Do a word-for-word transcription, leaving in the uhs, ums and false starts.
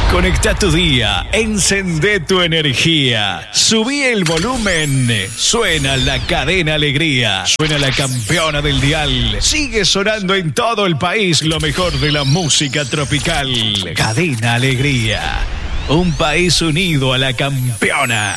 Conecta tu día, encendé tu energía, subí el volumen, suena la cadena alegría, suena la campeona del dial, sigue sonando en todo el país lo mejor de la música tropical. Cadena Alegría, un país unido a la campeona.